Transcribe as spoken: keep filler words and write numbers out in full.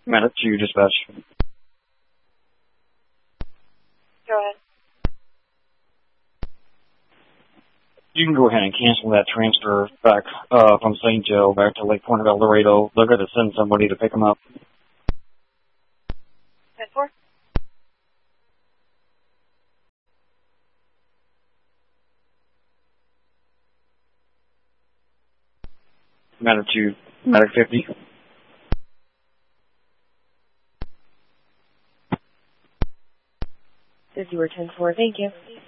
Medic to dispatch. Go ahead. You can go ahead and cancel that transfer back uh, from Saint Joe back to Lake Point of El Dorado. They're going to send somebody to pick them up. ten four. Medic to Medic fifty. fifty were ten four. Thank you.